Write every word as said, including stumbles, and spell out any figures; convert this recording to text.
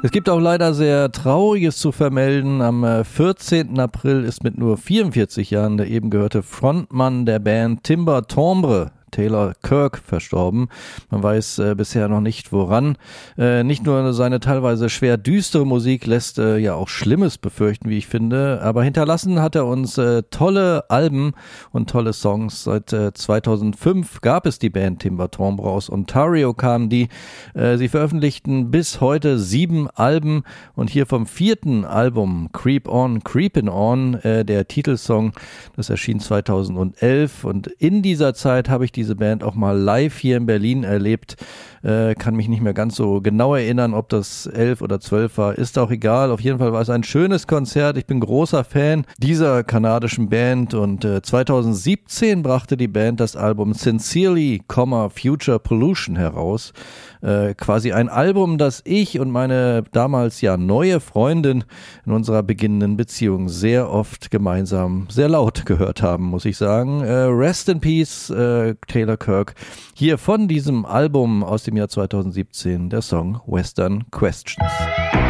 Es gibt auch leider sehr Trauriges zu vermelden. Am vierzehnten April ist mit nur vierundvierzig Jahren der eben gehörte Frontmann der Band Timber Timbre, Taylor Kirk, verstorben. Man weiß äh, bisher noch nicht woran. Äh, nicht nur seine teilweise schwer düstere Musik lässt äh, ja auch Schlimmes befürchten, wie ich finde, aber hinterlassen hat er uns äh, tolle Alben und tolle Songs. Seit äh, zweitausendfünf gab es die Band Timber Timbre, aus Ontario kamen die. Äh, sie veröffentlichten bis heute sieben Alben und hier vom vierten Album Creep On, Creepin' On, äh, der Titelsong, das erschien zweitausendelf, und in dieser Zeit habe ich diese Band auch mal live hier in Berlin erlebt. Äh, kann mich nicht mehr ganz so genau erinnern, ob das elf oder zwölf war. Ist auch egal. Auf jeden Fall war es ein schönes Konzert. Ich bin großer Fan dieser kanadischen Band und äh, zweitausendsiebzehn brachte die Band das Album Sincerely, Future Pollution heraus. Äh, quasi ein Album, das ich und meine damals ja neue Freundin in unserer beginnenden Beziehung sehr oft gemeinsam sehr laut gehört haben, muss ich sagen. Äh, Rest in Peace, äh, Taylor Kirk. Hier von diesem Album aus dem Jahr zweitausendsiebzehn der Song Western Questions.